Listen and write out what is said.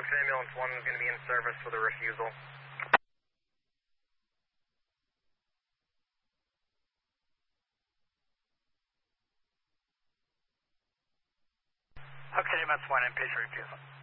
Brooks Ambulance 1 is going to be in service with a refusal. Okay, MS 1 in patient refusal.